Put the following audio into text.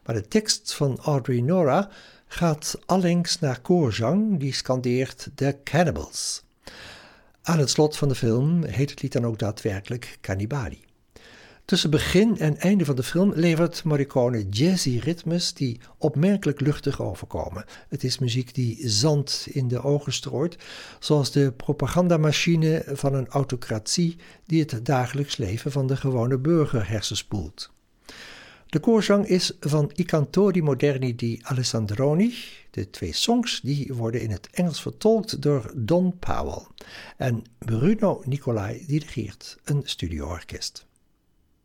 Maar de tekst van Audrey Nora gaat allengs naar koorzang die scandeert The Cannibals. Aan het slot van de film heet het lied dan ook daadwerkelijk Cannibali. Tussen begin en einde van de film levert Morricone jazzy ritmes die opmerkelijk luchtig overkomen. Het is muziek die zand in de ogen strooit, zoals de propagandamachine van een autocratie die het dagelijks leven van de gewone burger hersenspoelt. De koorzang is van I Cantori Moderni di Alessandroni. De 2 songs die worden in het Engels vertolkt door Don Powell. En Bruno Nicolai dirigeert een studioorkest.